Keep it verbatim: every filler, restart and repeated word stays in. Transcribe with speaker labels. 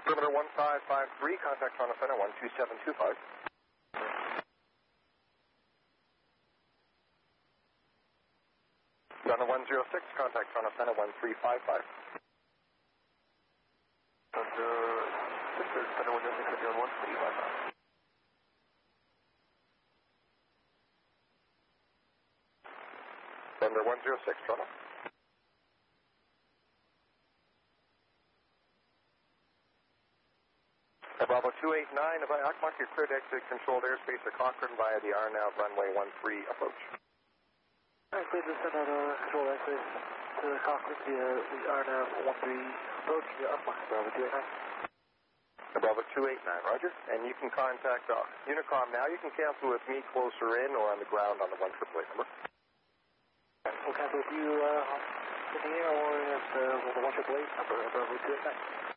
Speaker 1: Perimeter one five five three, contact Toronto Center one two seven two five. Toronto one zero six, contact Toronto Center one three five five.
Speaker 2: Toronto Center one zero six, one three five five.
Speaker 1: Thunder one zero six, Toronto. Bravo two eight nine, if I mark your cleared exit controlled airspace at Cochrane via the R N A V runway one three approach.
Speaker 2: Alright, please send out a control airspace to Cochrane via the R N A V one three approach via Upmark Bravo two eight nine.
Speaker 1: Bravo two eight nine, roger. And you can contact uh, Unicom now. You can cancel with me closer in or on the ground on the one triple eight number.
Speaker 2: We'll cancel with you uh, in the air or at uh, the one triple eight number, Bravo two eight nine.